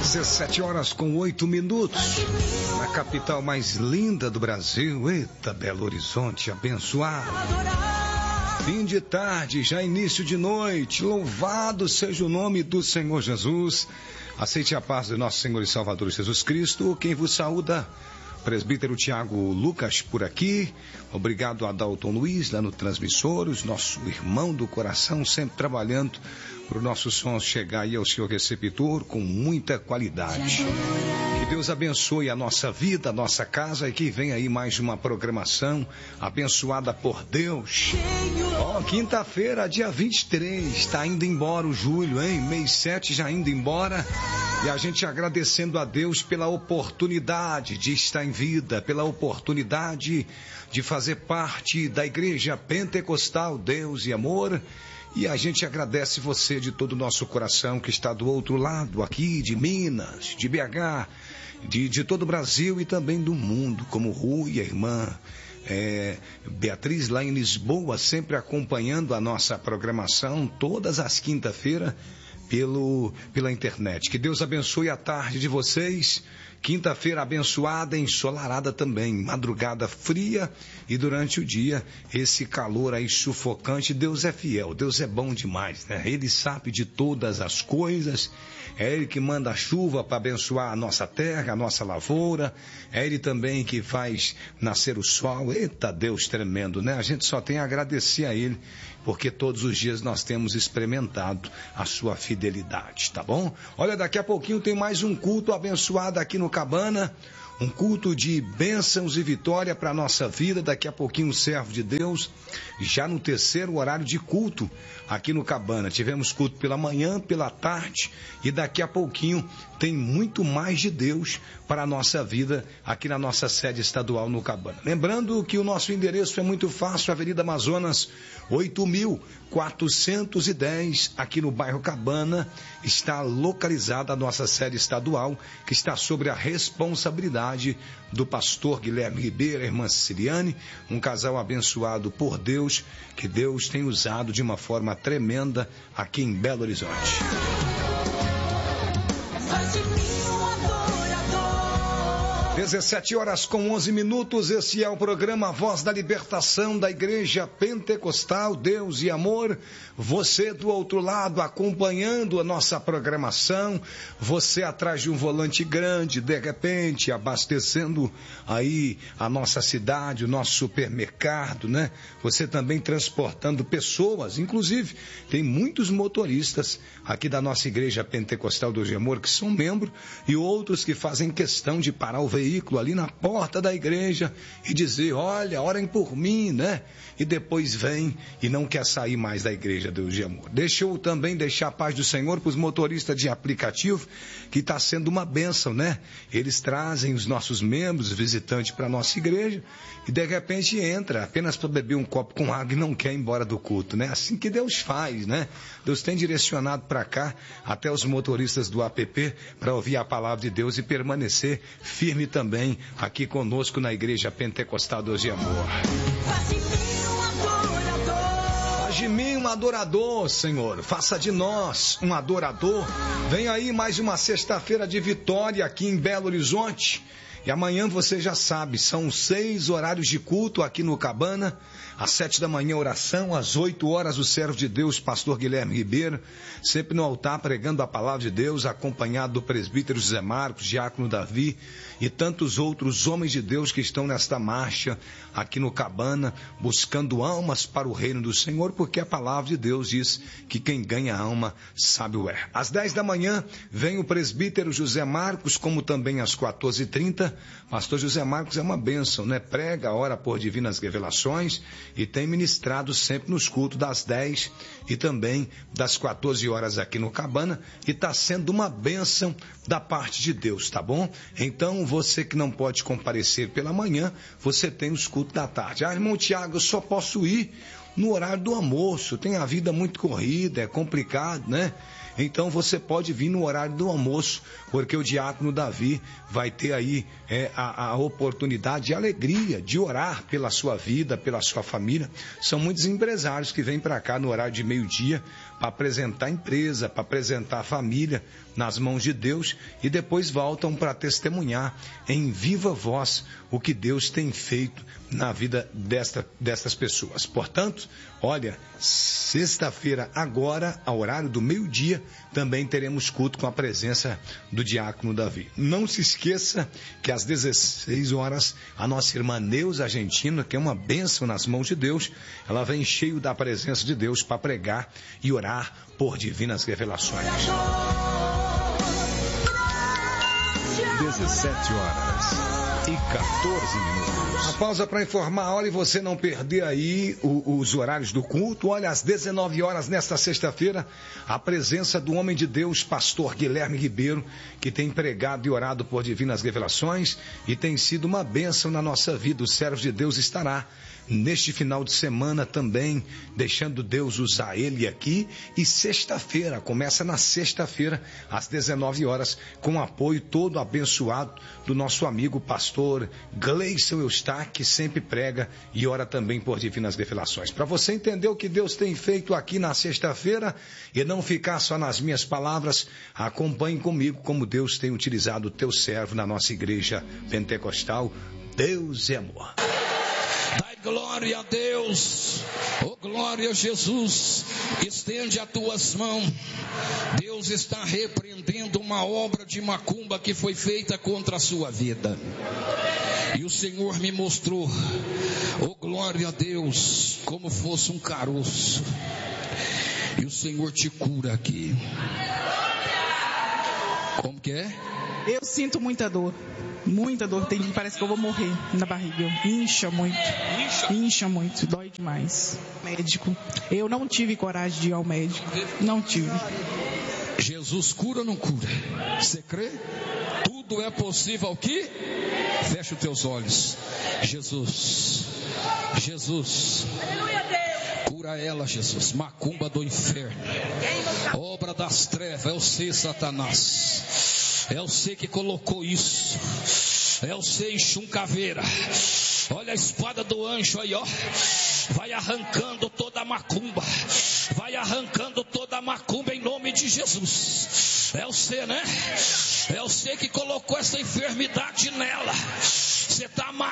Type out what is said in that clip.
17h08, na capital mais linda do Brasil. Eita, Belo Horizonte, abençoado. Fim de tarde, já início de noite. Louvado seja o nome do Senhor Jesus. Aceite a paz do nosso Senhor e Salvador Jesus Cristo. Quem vos saúda, presbítero Tiago Lucas por aqui. Obrigado a Dalton Luiz lá no Transmissores, nosso irmão do coração, sempre trabalhando para o nosso som chegar aí ao seu receptor com muita qualidade. Que Deus abençoe a nossa vida, a nossa casa, e que vem aí mais uma programação abençoada por Deus. Quinta-feira, dia 23, está indo embora o julho, hein? Mês 7 já indo embora. E a gente agradecendo a Deus pela oportunidade de estar em vida, pela oportunidade de fazer parte da Igreja Pentecostal Deus e Amor. E a gente agradece você de todo o nosso coração que está do outro lado aqui, de Minas, de BH, de todo o Brasil e também do mundo, como Rui, a irmã Beatriz lá em Lisboa, sempre acompanhando a nossa programação todas as quinta-feiras pela internet. Que Deus abençoe a tarde de vocês. Quinta-feira abençoada, ensolarada também, madrugada fria e durante o dia esse calor aí sufocante. Deus é fiel, Deus é bom demais, né? Ele sabe de todas as coisas, é Ele que manda a chuva para abençoar a nossa terra, a nossa lavoura, é Ele também que faz nascer o sol. Eita, Deus tremendo, né? A gente só tem a agradecer a Ele, porque todos os dias nós temos experimentado a sua fidelidade, tá bom? Olha, daqui a pouquinho tem mais um culto abençoado aqui no Cabana, um culto de bênçãos e vitória para a nossa vida. Daqui a pouquinho o servo de Deus, já no terceiro horário de culto aqui no Cabana. Tivemos culto pela manhã, pela tarde, e daqui a pouquinho tem muito mais de Deus para a nossa vida aqui na nossa sede estadual no Cabana. Lembrando que o nosso endereço é muito fácil, Avenida Amazonas 8.410, aqui no bairro Cabana, está localizada a nossa sede estadual, que está sobre a responsabilidade do pastor Guilherme Ribeiro, a irmã Ceciliane, um casal abençoado por Deus, que Deus tem usado de uma forma tremenda aqui em Belo Horizonte. 17h11, esse é o programa Voz da Libertação da Igreja Pentecostal Deus e Amor. Você do outro lado acompanhando a nossa programação, você atrás de um volante grande, de repente abastecendo aí a nossa cidade, o nosso supermercado, né? Você também transportando pessoas, inclusive tem muitos motoristas aqui da nossa Igreja Pentecostal Deus e Amor que são membros, e outros que fazem questão de parar o veículo ali na porta da igreja e dizer: olha, orem por mim, né? E depois vem e não quer sair mais da Igreja Deus de Amor. Deixa eu também deixar a paz do Senhor para os motoristas de aplicativo, que está sendo uma bênção, né? Eles trazem os nossos membros, visitantes para a nossa igreja, e de repente entra apenas para beber um copo com água e não quer ir embora do culto, né? Assim que Deus faz, né? Deus tem direcionado para cá até os motoristas do app para ouvir a palavra de Deus e permanecer firme também aqui conosco na Igreja Pentecostal Deus de Amor. Faz de mim um adorador, Senhor. Faça de nós um adorador. Vem aí mais uma sexta-feira de vitória aqui em Belo Horizonte. E amanhã você já sabe, são 6 horários de culto aqui no Cabana. Às 7 da manhã oração, às 8 horas o servo de Deus, pastor Guilherme Ribeiro, sempre no altar pregando a palavra de Deus, acompanhado do presbítero José Marcos, diácono Davi e tantos outros homens de Deus que estão nesta marcha aqui no Cabana, buscando almas para o reino do Senhor, porque a palavra de Deus diz que quem ganha alma sabe o é. Às 10 da manhã vem o presbítero José Marcos, como também às 14h30, pastor José Marcos é uma bênção, né? Prega, ora por divinas revelações e tem ministrado sempre nos cultos das 10 e também das 14 horas aqui no Cabana, e está sendo uma bênção da parte de Deus, tá bom? Então, você que não pode comparecer pela manhã, você tem os cultos da tarde. Ah, irmão Tiago, eu só posso ir no horário do almoço, tem a vida muito corrida, é complicado, né? Então você pode vir no horário do almoço, porque o diácono Davi vai ter aí a oportunidade e a alegria de orar pela sua vida, pela sua família. São muitos empresários que vêm para cá no horário de meio-dia para apresentar a empresa, para apresentar a família nas mãos de Deus e depois voltam para testemunhar em viva voz o que Deus tem feito na vida destas pessoas. Portanto, olha, sexta-feira agora, ao horário do meio-dia, também teremos culto com a presença do diácono Davi. Não se esqueça que às 16 horas, a nossa irmã Neuza Argentina, que é uma bênção nas mãos de Deus, ela vem cheio da presença de Deus para pregar e orar por divinas revelações. 17 horas e 14 minutos. A pausa para informar a hora e você não perder aí os horários do culto. Olha, às 19 horas nesta sexta-feira, a presença do homem de Deus, pastor Guilherme Ribeiro, que tem pregado e orado por divinas revelações e tem sido uma bênção na nossa vida. O servo de Deus estará neste final de semana também, deixando Deus usar ele aqui. E sexta-feira, começa na sexta-feira, às 19 horas, com apoio todo abençoado do nosso amigo pastor Gleison Eustáquio, que sempre prega e ora também por divinas revelações. Para você entender o que Deus tem feito aqui na sexta-feira e não ficar só nas minhas palavras, acompanhe comigo como Deus tem utilizado o teu servo na nossa igreja pentecostal. Deus é amor. Dai glória a Deus, oh glória a Jesus, estende as tuas mãos. Deus está repreendendo uma obra de macumba que foi feita contra a sua vida. E o Senhor me mostrou, oh glória a Deus, como fosse um caroço. E o Senhor te cura aqui. Como que é? Eu sinto muita dor, parece que eu vou morrer na barriga, incha muito, dói demais. Médico, eu não tive coragem de ir ao médico, não tive. Jesus cura ou não cura? Você crê? Tudo é possível ao que? Fecha os teus olhos. Jesus, cura ela, Jesus. Macumba do inferno, obra das trevas, é você, Satanás. É você que colocou isso. É você, Exum Caveira. Olha a espada do anjo aí, ó. Vai arrancando toda a macumba. Vai arrancando toda a macumba em nome de Jesus. É você, né? É você que colocou essa enfermidade nela. Você está